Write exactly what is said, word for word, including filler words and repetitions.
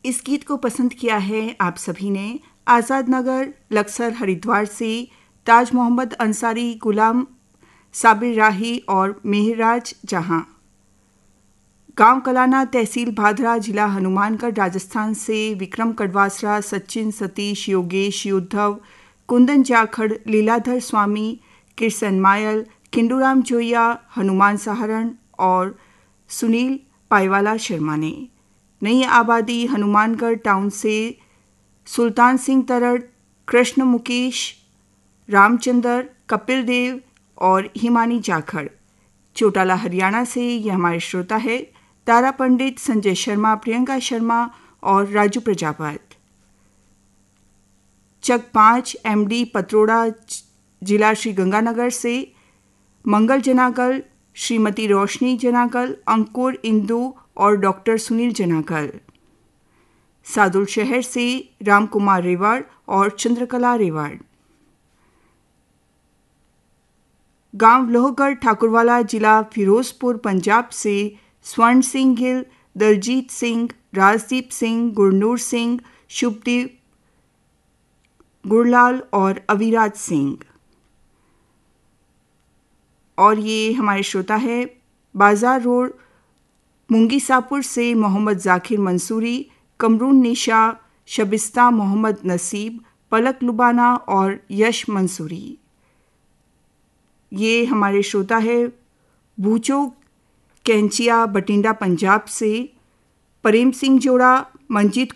इस गीत को पसंद किया है आप सभी ने आज़ाद नगर लक्सर हरिद्वार से ताज मोहम्मद अंसारी, गुलाम साबिर राही और मेहराज जहां। गांव कलाना, तहसील भादरा, जिला हनुमानगढ़, राजस्थान से विक्रम कड़वासरा, सचिन, सतीश, योगेश, युद्धव, कुंदन जाखड़, लीलाधर स्वामी, किरसन मायल, किंडूराम जोया, हनुमान सहारण और सुनील पाईवाला शर्मा ने। नई आबादी हनुमानगढ़ टाउन से सुल्तान सिंह तरड़, कृष्ण मुकेश, रामचंद्र, कपिल देव और हिमानी जाखड़। चोटाला हरियाणा से ये हमारे श्रोता है तारा पंडित, संजय शर्मा, प्रियंका शर्मा और राजू प्रजापत। चक पाँच एमडी पत्रोड़ा, जिला श्री गंगानगर से मंगल जनागल, श्रीमती रोशनी जनागल, अंकुर, इंदु और डॉक्टर सुनील जनागल। सादुल शहर से रामकुमार रेवाड़ और चंद्रकला रेवाड़। गांव लोहगढ़ ठाकुरवाला, जिला फिरोजपुर, पंजाब से स्वर्ण सिंह गिल, दलजीत सिंह, राजदीप सिंह, गुरनूर सिंह, शुभदीप गुरलाल और अविराज सिंह। और ये हमारे श्रोता है बाजार रोड मुंगीसापुर से मोहम्मद जाकिर मंसूरी, कमरून निशा, शबिस्ता मोहम्मद नसीब, पलक लुबाना और यश मंसूरी। ये हमारे श्रोता है बूचो कैंचिया, बटिंडा, पंजाब से प्रेम सिंह जोड़ा, मंजीत